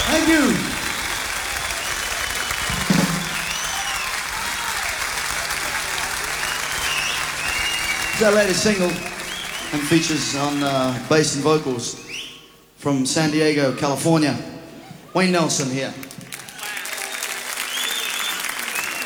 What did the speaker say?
Thank you. It's our latest single and features on bass and vocals from San Diego, California. Wayne Nelson here.